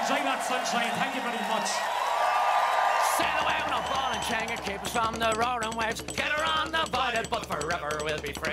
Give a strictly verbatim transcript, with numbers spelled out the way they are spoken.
enjoy that sunshine. Thank you very much. Sail away on a ball and changer, keep us from the roaring waves. Get her on the voided, but forever we'll be free.